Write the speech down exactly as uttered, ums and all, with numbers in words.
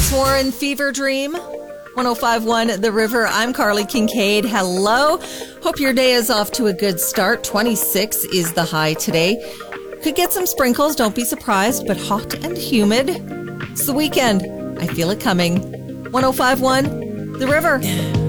Alex Warren, Fever Dream. one oh five point one The River. I'm Carly Kincaid. Hello. Hope your day is off to a good start. twenty-six is the high today. Could get some sprinkles, don't be surprised, but hot and humid. It's the weekend. I feel it coming. one oh five point one The River.